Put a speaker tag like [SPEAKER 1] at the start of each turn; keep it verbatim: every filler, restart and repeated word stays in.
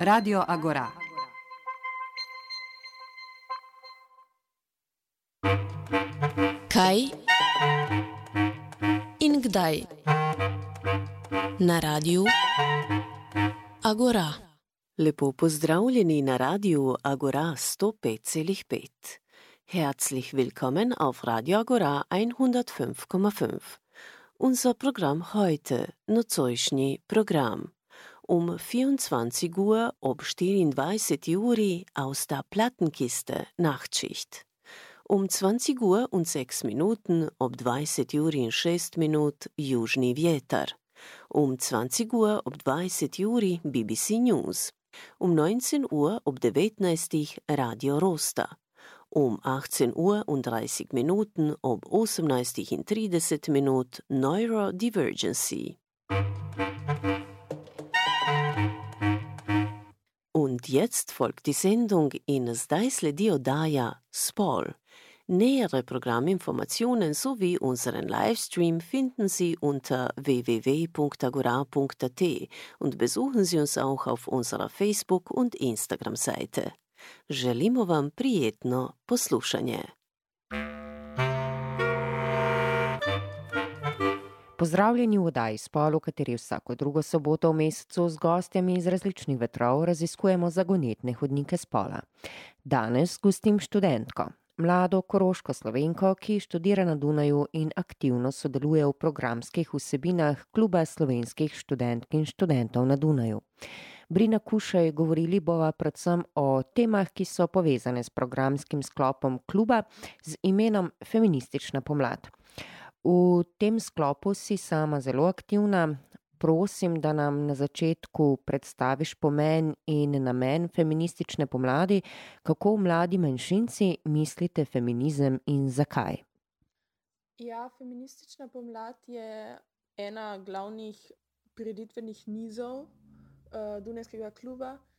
[SPEAKER 1] Radio Agora.
[SPEAKER 2] Kaj in kdaj na Radiu Agora.
[SPEAKER 3] Lepo pozdravljeni na Radiu Agora sto pet celih pet. Herzlich willkommen auf Radio Agora hundertfünf Komma fünf. Unser Programm heute, nocojšnji program. Um vierundzwanzig Uhr ob štiriindvajset uri aus der Plattenkiste Nachtschicht. Um zwanzig Uhr und sechs Minuten ob dvajset uri in šest minut Južni vjetar. Um zwanzig Uhr ob dvajset uri B B C News. Um neunzehn Uhr ob devetnajst Radio Rosta. Um achtzehn Uhr und dreißig Minuten ob osemnajst in trideset minut Neurodivergency. Und jetzt folgt die Sendung in zdaj sledi oddaja Spol. Nähere Programminformationen sowie unseren Livestream finden Sie unter w w w punkt agora punkt a t und besuchen Sie uns auch auf unserer Facebook- und Instagram-Seite. Želimo vam prijetno poslušanje.
[SPEAKER 4] Pozdravljeni v oddaji Spol, v kateri vsako drugo soboto v mesecu z gostjami iz različnih vetrov raziskujemo zagonetne hodnike spola. Danes gostim študentko, mlado koroško Slovenko, ki študira na Dunaju in aktivno sodeluje v programskih vsebinah Kluba slovenskih študentk in študentov na Dunaju. Brina Kušej, govorili bova predvsem o temah, ki so povezane s programskim sklopom kluba z imenom Feministična pomlad. V tem sklopu si sama zelo aktivna. Prosim, da nam na začetku predstaviš pomen in namen feministične pomladi, kako mladi manjšinci mislite feminizem in zakaj.
[SPEAKER 5] Ja, feministična pomlad je ena glavnih prireditvenih nizov uh, Dunajskega kluba,